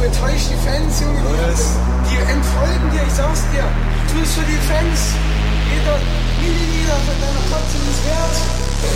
enttäuscht die Fans, Junge. Die entfolgen dir, ich sag's dir. Tu es für die Fans. Jeder Milliliter von deiner Kotze ist wert.